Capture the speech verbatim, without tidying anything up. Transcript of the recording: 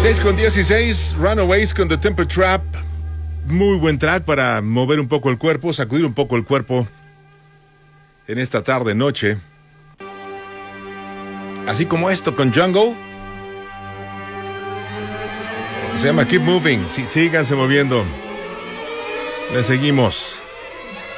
seis con dieciséis, Runaways con The Temper Trap. Muy buen track para mover un poco el cuerpo, sacudir un poco el cuerpo en esta tarde noche. Así como esto con Jungle. Se llama Keep Moving. Sí, síganse moviendo. Le seguimos.